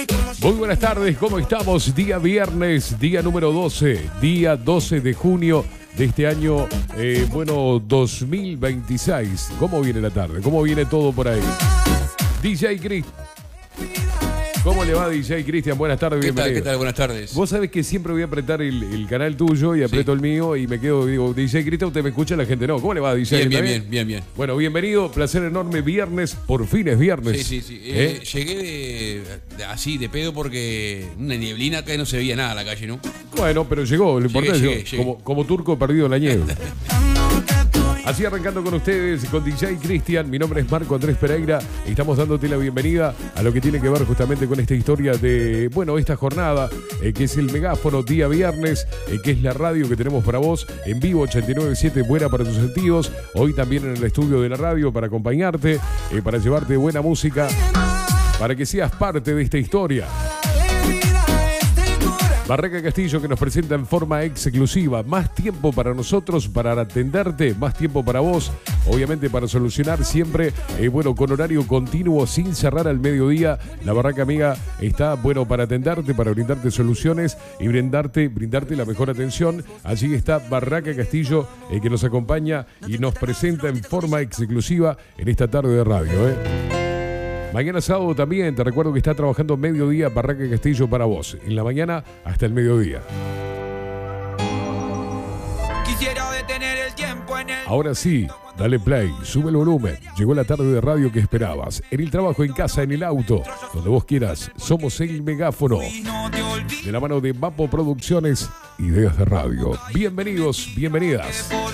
Muy buenas tardes, ¿cómo estamos? Día viernes, día número 12, día 12 de junio de este año, 2026. ¿Cómo viene la tarde? ¿Cómo viene todo por ahí? DJ Chris. ¿Cómo le va, DJ Cristian? Buenas tardes, bienvenido. ¿Qué tal? Buenas tardes. Vos sabés que siempre voy a apretar el canal tuyo y aprieto el mío y me quedo, digo, DJ Cristian, usted me escucha, la gente no. ¿Cómo le va, DJ? Bien. Bueno, bienvenido, placer enorme, viernes, por fin es viernes. Sí. Llegué así de pedo porque una nieblina acá y no se veía nada en la calle, ¿no? Bueno, pero llegó, lo importante es llegué. como turco perdido en la nieve. Así arrancando con ustedes, con DJ Cristian, mi nombre es Marco Andrés Pereira, estamos dándote la bienvenida a lo que tiene que ver justamente con esta historia de, esta jornada, que es el megáfono día viernes, que es la radio que tenemos para vos, en vivo 89.7, buena para tus sentidos, hoy también en el estudio de la radio para acompañarte, para llevarte buena música, para que seas parte de esta historia. Barraca Castillo, que nos presenta en forma exclusiva más tiempo para nosotros, para atenderte, más tiempo para vos, obviamente para solucionar siempre, con horario continuo, sin cerrar al mediodía. La Barraca Amiga está, para atenderte, para brindarte soluciones y brindarte la mejor atención. Allí está Barraca Castillo, que nos acompaña y nos presenta en forma exclusiva en esta tarde de radio, Mañana sábado también, te recuerdo que está trabajando mediodía Barraca Castillo para vos. En la mañana hasta el mediodía. Quisiera detener el tiempo en el... Ahora sí, dale play, sube el volumen. Llegó la tarde de radio que esperabas. En el trabajo, en casa, en el auto, donde vos quieras. Somos el megáfono. De la mano de Mapo Producciones, ideas de radio. Bienvenidos, bienvenidas.